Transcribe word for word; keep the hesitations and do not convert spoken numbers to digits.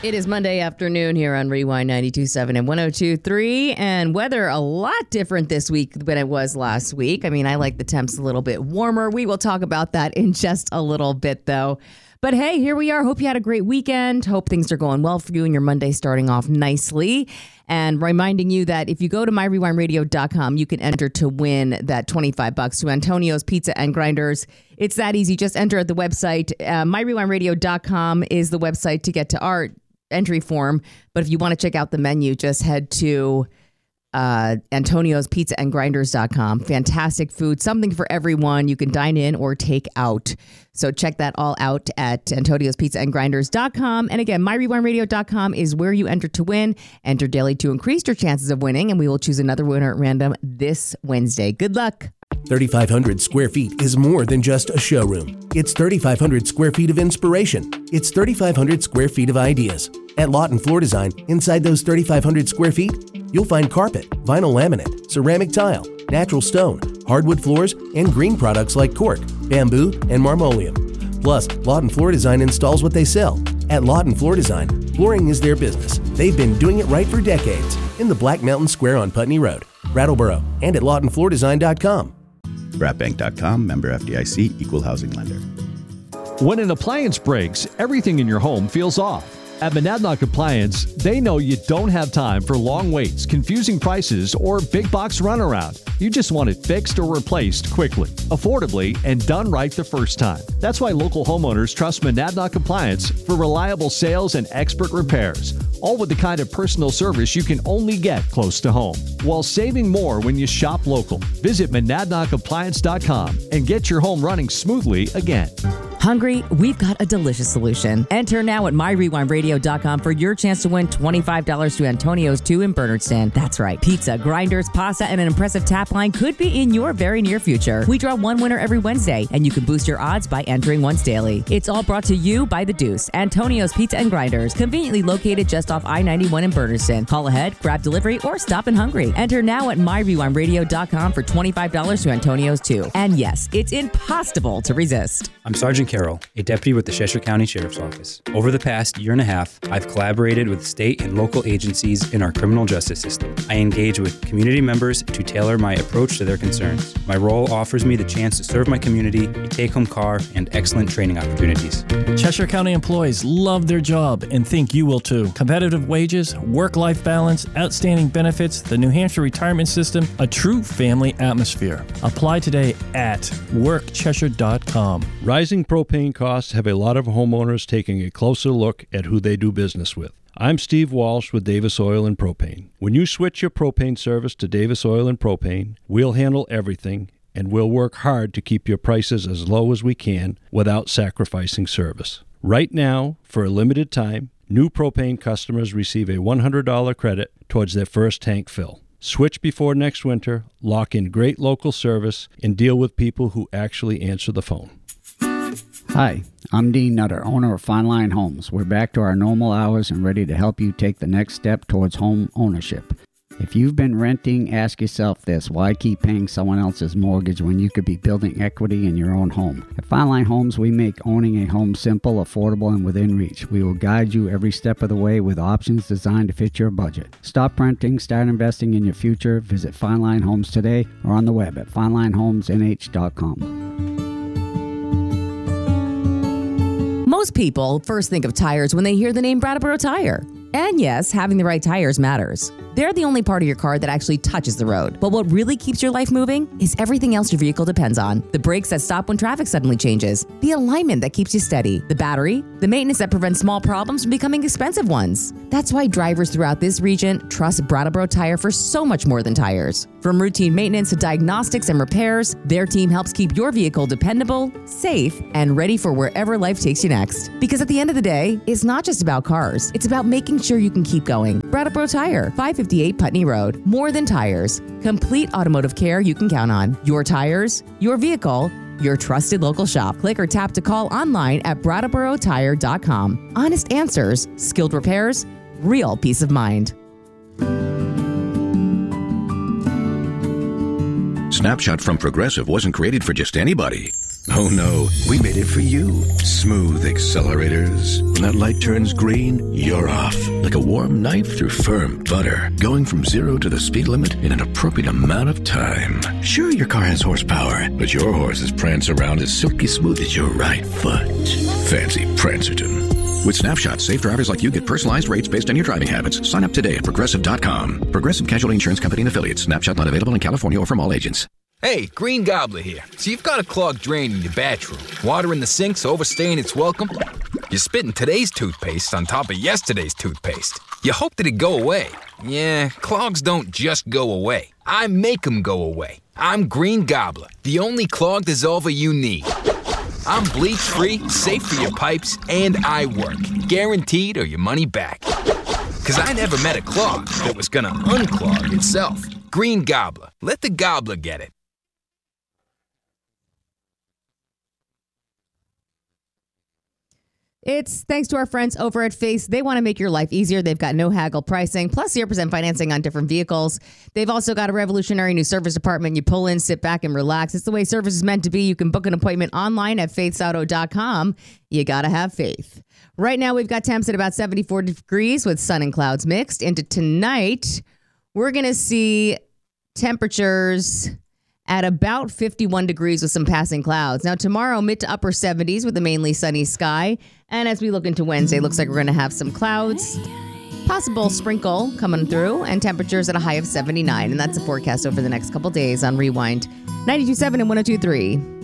It is Monday afternoon here on Rewind ninety-two point seven and one oh two point three, and weather a lot different this week than it was last week. I mean, I like the temps a little bit warmer. We will talk about that in just a little bit, though. But hey, here we are. Hope you had a great weekend. Hope things are going well for you and your Monday starting off nicely. And reminding you that if you go to my rewind radio dot com, you can enter to win that twenty-five bucks to Antonio's Pizza and Grinders. It's that easy. Just enter at the website. Uh, my rewind radio dot com is the website to get to our entry form. But if you want to check out the menu, just head to uh, Antonio's Pizza and Grinders dot com. Fantastic food, something for everyone. You can dine in or take out. So check that all out at Antonio's Pizza and Grinders dot com. And again, my rewind radio dot com is where you enter to win. Enter daily to increase your chances of winning, and we will choose another winner at random this Wednesday. Good luck. thirty-five hundred square feet is more than just a showroom. It's thirty-five hundred square feet of inspiration. It's thirty-five hundred square feet of ideas. At Lawton Floor Design, inside those thirty-five hundred square feet, you'll find carpet, vinyl laminate, ceramic tile, natural stone, hardwood floors, and green products like cork, bamboo, and marmoleum. Plus, Lawton Floor Design installs what they sell. At Lawton Floor Design, flooring is their business. They've been doing it right for decades in the Black Mountain Square on Putney Road, Brattleboro, and at Lawton Floor Design dot com. Brat Bank dot com, member F D I C, equal housing lender. When an appliance breaks, everything in your home feels off. At Monadnock Appliance, they know you don't have time for long waits, confusing prices, or big box runaround. You just want it fixed or replaced quickly, affordably, and done right the first time. That's why local homeowners trust Monadnock Appliance for reliable sales and expert repairs, all with the kind of personal service you can only get close to home, while saving more when you shop local. Visit Monadnock Appliance dot com and get your home running smoothly again. Hungry? We've got a delicious solution. Enter now at my rewind radio dot com for your chance to win twenty-five dollars to Antonio's two in Bernardston. That's right. Pizza, grinders, pasta, and an impressive tap line could be in your very near future. We draw one winner every Wednesday, and you can boost your odds by entering once daily. It's all brought to you by The Deuce, Antonio's Pizza and Grinders, conveniently located just off I ninety-one in Bernardston. Call ahead, grab delivery, or stop in Hungry. Enter now at my rewind radio dot com for twenty-five dollars to Antonio's two. And yes, it's impossible to resist. I'm Sergeant Carroll, a deputy with the Cheshire County Sheriff's Office. Over the past year and a half, I've collaborated with state and local agencies in our criminal justice system. I engage with community members to tailor my approach to their concerns. My role offers me the chance to serve my community, a take-home car, and excellent training opportunities. Cheshire County employees love their job and think you will too. Competitive wages, work-life balance, outstanding benefits, the New Hampshire retirement system, a true family atmosphere. Apply today at work cheshire dot com. Rising propane costs have a lot of homeowners taking a closer look at who they do business with. I'm Steve Walsh with Davis Oil and Propane. When you switch your propane service to Davis Oil and Propane, we'll handle everything, and we'll work hard to keep your prices as low as we can without sacrificing service. Right now, for a limited time, new propane customers receive a one hundred dollars credit towards their first tank fill. Switch before next winter, lock in great local service, and deal with people who actually answer the phone. Hi, I'm Dean Nutter, owner of Fine Line Homes. We're back to our normal hours and ready to help you take the next step towards home ownership. If you've been renting, ask yourself this: why keep paying someone else's mortgage when you could be building equity in your own home? At Fine Line Homes, we make owning a home simple, affordable, and within reach. We will guide you every step of the way with options designed to fit your budget. Stop renting, start investing in your future. Visit Fine Line Homes today or on the web at fine line homes n h dot com. Most people first think of tires when they hear the name Brattleboro Tire. And yes, having the right tires matters. They're the only part of your car that actually touches the road. But what really keeps your life moving is everything else your vehicle depends on. The brakes that stop when traffic suddenly changes, the alignment that keeps you steady, the battery, the maintenance that prevents small problems from becoming expensive ones. That's why drivers throughout this region trust Brattleboro Tire for so much more than tires. From routine maintenance to diagnostics and repairs, their team helps keep your vehicle dependable, safe, and ready for wherever life takes you next. Because at the end of the day, it's not just about cars. It's about making sure you can keep going. Brattleboro Tire, five fifty-eight Putney Road. More than tires. Complete automotive care you can count on. Your tires, your vehicle, your trusted local shop. Click or tap to call online at brattleboro tire dot com. Honest answers, skilled repairs, real peace of mind. Snapshot from Progressive wasn't created for just anybody. Oh no, we made it for you. Smooth accelerators. When that light turns green, you're off. Like a warm knife through firm butter. Going from zero to the speed limit in an appropriate amount of time. Sure, your car has horsepower, but your horses prance around as silky smooth as your right foot. Fancy Prancerton. With Snapshot, safe drivers like you get personalized rates based on your driving habits. Sign up today at Progressive dot com. Progressive Casualty Insurance Company and Affiliates. Snapshot not available in California or from all agents. Hey, Green Gobbler here. So you've got a clogged drain in your bathroom. Water in the sink's overstaying its welcome. You're spitting today's toothpaste on top of yesterday's toothpaste. You hoped it'd go away. Yeah, clogs don't just go away. I make them go away. I'm Green Gobbler, the only clog dissolver you need. I'm bleach-free, safe for your pipes, and I work. Guaranteed or your money back. Because I never met a clog that was gonna unclog itself. Green Gobbler. Let the gobbler get it. It's thanks to our friends over at Face. They want to make your life easier. They've got no haggle pricing, plus zero percent financing on different vehicles. They've also got a revolutionary new service department. You pull in, sit back, and relax. It's the way service is meant to be. You can book an appointment online at faiths auto dot com. You got to have faith. Right now, we've got temps at about seventy-four degrees with sun and clouds mixed. Into tonight, we're going to see temperatures at about fifty-one degrees with some passing clouds. Now, tomorrow, mid to upper seventies with a mainly sunny sky. And as we look into Wednesday, looks like we're going to have some clouds, possible sprinkle coming through, and temperatures at a high of seventy-nine. And that's the forecast over the next couple days on Rewind ninety-two point seven and one oh two point three.